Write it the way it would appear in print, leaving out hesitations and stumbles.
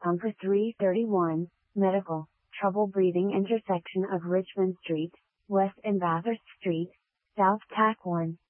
Bunker 331, Medical, Trouble Breathing intersection of Richmond Street, West and Bathurst Street, South Tack 1.